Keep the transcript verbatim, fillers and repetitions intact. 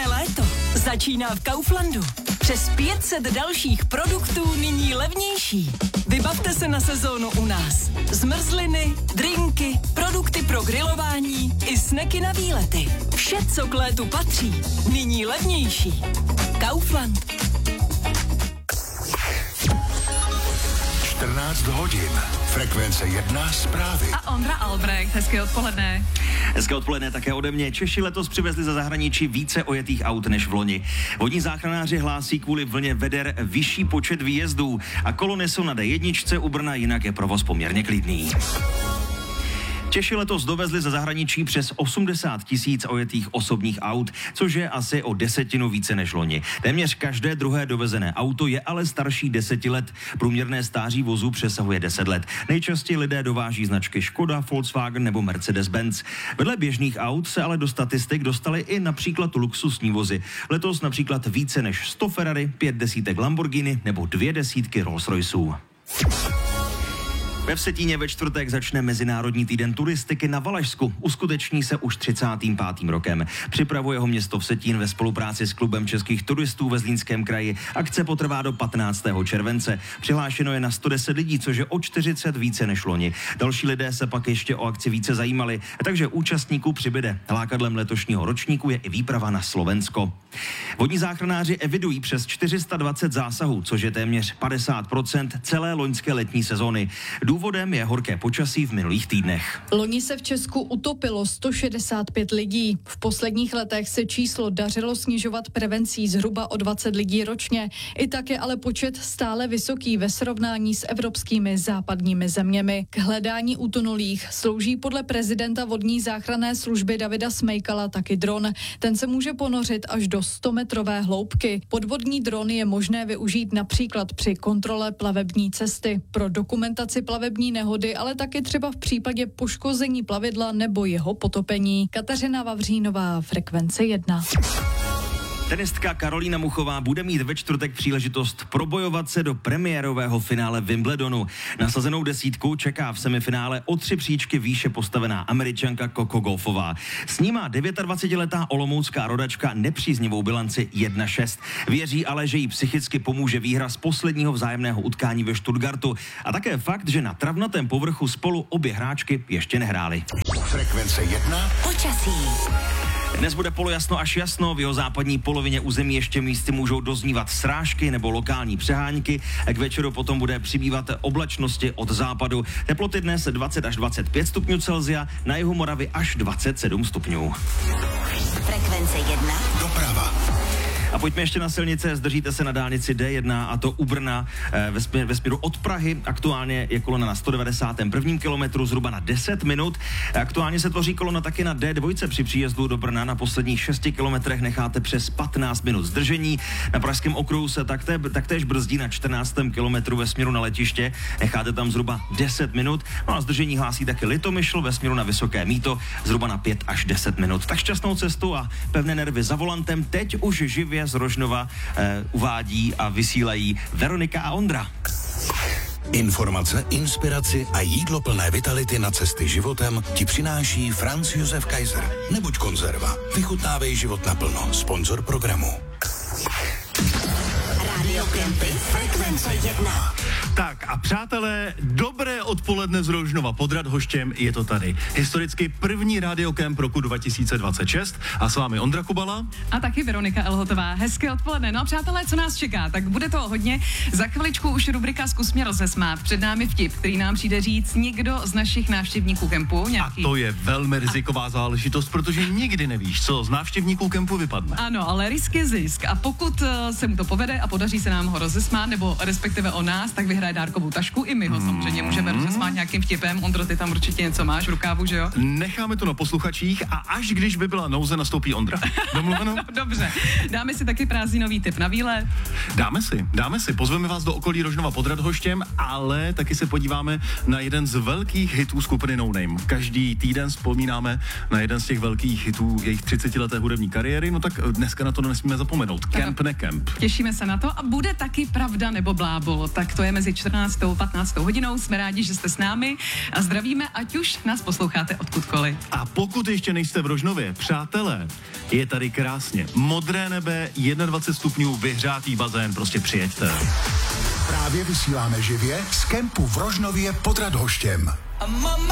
Dobré léto začíná v Kauflandu. Přes pět set dalších produktů nyní levnější. Vybavte se na sezónu u nás. Zmrzliny, drinky, produkty pro grilování i sneky na výlety. Vše, co k létu patří, nyní levnější. Kaufland. čtrnáct hodin. Frekvence jedna zprávy. A Ondra Albrecht, hezké odpoledne. Hezké odpoledne také ode mě. Češi letos přivezli za zahraničí více ojetých aut než v loni. Vodní záchranáři hlásí kvůli vlně veder vyšší počet výjezdů a kolony jsou na dé jedna u Brna, jinak je provoz poměrně klidný. Češi letos dovezli ze zahraničí přes osmdesát tisíc ojetých osobních aut, což je asi o desetinu více než loni. Téměř každé druhé dovezené auto je ale starší deseti let. Průměrné stáří vozů přesahuje deset let. Nejčastěji lidé dováží značky Škoda, Volkswagen nebo Mercedes-Benz. Vedle běžných aut se ale do statistik dostaly i například luxusní vozy. Letos například více než sto Ferrari, pět desítek Lamborghini nebo dvě desítky Rolls-Royceů. Ve Vsetíně ve čtvrtek začne Mezinárodní týden turistiky na Valašsku. Uskuteční se už třicátým pátým rokem. Připravuje ho město Vsetín ve spolupráci s Klubem českých turistů ve Zlínském kraji. Akce potrvá do patnáctého července. Přihlášeno je na sto deset lidí, což je o čtyřicet více než loni. Další lidé se pak ještě o akci více zajímali, takže účastníků přibyde. Lákadlem letošního ročníku je i výprava na Slovensko. Vodní záchranáři evidují přes čtyři sta dvacet zásahů, což je téměř padesát procent celé loňské letní sezóny. Důvodem je horké počasí v minulých týdnech. Loni se v Česku utopilo sto šedesát pět lidí. V posledních letech se číslo dařilo snižovat prevencí zhruba o dvacet lidí ročně. I tak je ale počet stále vysoký ve srovnání s evropskými západními zeměmi. K hledání utonulých slouží podle prezidenta vodní záchranné služby Davida Smejkala taky dron. Ten se může ponořit až do sto metrové hloubky. Podvodní dron je možné využít například při kontrole plavební cesty, pro dokumentaci plavební nehody, ale taky třeba v případě poškození plavidla nebo jeho potopení. Kateřina Vavřínová, Frekvence jedna. Tenistka Karolína Muchová bude mít ve čtvrtek příležitost probojovat se do premiérového finále Wimbledonu. Nasazenou desítku čeká v semifinále o tři příčky výše postavená Američanka Coco Gauffová. S ní má dvacetidevítiletá olomoucká rodačka nepříznivou bilanci jedna šest. Věří ale, že jí psychicky pomůže výhra z posledního vzájemného utkání ve Stuttgartu a také fakt, že na travnatém povrchu spolu obě hráčky ještě nehrály. Frekvence jedna. Počasí. Dnes bude polojasno až jasno, v jeho západní polovině území ještě místy můžou doznívat srážky nebo lokální přehánky. K večeru potom bude přibývat oblačnosti od západu. Teploty dnes dvacet až dvacet pět stupňů Celsia, na jihu Moravy až dvacet sedm stupňů. Frekvence jedna. Doprava. A pojďme ještě na silnice, zdržíte se na dálnici dé jedna a to u Brna e, ve, směr, ve směru od Prahy. Aktuálně je kolona na sto devadesátém prvním kilometru zhruba na deset minut. Aktuálně se tvoří kolona taky na dé dva při příjezdu do Brna. Na posledních šesti kilometrech necháte přes patnáct minut zdržení. Na pražském okruhu se takté, taktéž brzdí na čtrnáctém kilometru ve směru na letiště. Necháte tam zhruba deset minut. No a zdržení hlásí taky Litomyšl ve směru na Vysoké Mýto zhruba na pět až deset minut. Tak šťastnou cestu a pevné nervy za volantem. Teď už živě z Rožnova eh, uvádí a vysílají Veronika a Ondra. Informace, inspiraci a jídlo plné vitality na cesty životem ti přináší Franz Josef Kaiser. Nebuď konzerva. Vychutnávej život naplno. Sponzor programu. Radio Kempy. Frekvence jedna. Tak a přátelé, dobré odpoledne z Rožnova pod Radhoštěm, je to tady. Historicky první radiokemp roku dva tisíce dvacet šest a s vámi Ondra Kubala. A taky Veronika Elhotová. Hezké odpoledne. No a přátelé, co nás čeká? Tak bude to hodně. Za chviličku už rubrika Zkus mě rozesmát. Před námi vtip, který nám přijde říct někdo z našich návštěvníků kempu. Nějaký. A to je velmi riziková záležitost, protože nikdy nevíš, co z návštěvníků kempu vypadne. Ano, ale risk je zisk. A pokud uh, se mu to povede a podaří se nám ho rozesmát, nebo respektive o nás, tak vyhraje dárkovou tašku. I my ho samozřejmě můžeme rozesmát nějakým vtipem. Ondro, ty tam určitě něco máš v rukávu, že jo? Necháme to na posluchačích a až když by byla nouze, nastoupí Ondra. Domluveno? No, dobře. Dáme si taky prázdninový tip na výlet. Dáme si, dáme si. Pozveme vás do okolí Rožnova pod Radhoštěm, ale taky se podíváme na jeden z velkých hitů skupiny No Name. Každý týden vzpomínáme na jeden z těch velkých hitů jejich třicetileté hudební kariéry, no tak dneska na to nesmíme zapomenout. Kemp ne kemp. Těšíme se na to a bude taky pravda nebo blábol. Tak to je mezi mezi čtrnáctou a patnáctou hodinou. Jsme rádi, že jste s námi a zdravíme, ať už nás posloucháte odkudkoliv. A pokud ještě nejste v Rožnově, přátelé, je tady krásně. Modré nebe, dvacet jedna stupňů, vyhřátý bazén, prostě přijeďte. Právě vysíláme živě z kempu v Rožnově pod Radhoštěm.